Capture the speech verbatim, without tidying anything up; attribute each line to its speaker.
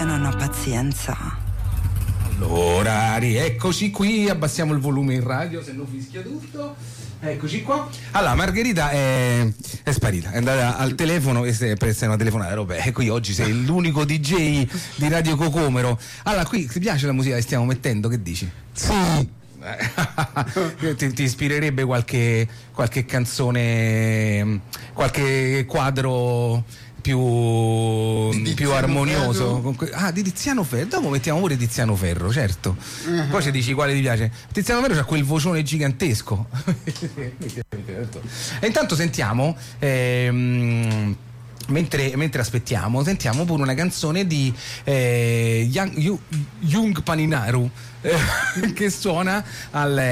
Speaker 1: io non ho pazienza.
Speaker 2: Allora, rieccoci qui, abbassiamo il volume in radio, se no fischia tutto. Eccoci qua. Allora, Margherita è, è sparita, è andata al telefono e si è presa una telefonata. Vabbè, e qui oggi sei l'unico D J di Radio Cocomero. Allora, qui ti piace la musica che stiamo mettendo? Che dici?
Speaker 3: Sì.
Speaker 2: ti, ti ispirerebbe qualche, qualche canzone, qualche quadro più, più armonioso? Ferro. Ah, di Tiziano Ferro. Dopo mettiamo pure Tiziano Ferro, certo. Uh-huh. Poi ci dici quale ti piace. Tiziano Ferro c'ha quel vocione gigantesco. E intanto sentiamo ehm, Mentre, mentre aspettiamo, sentiamo pure una canzone di eh, Young, Young Paninaru eh, che suona al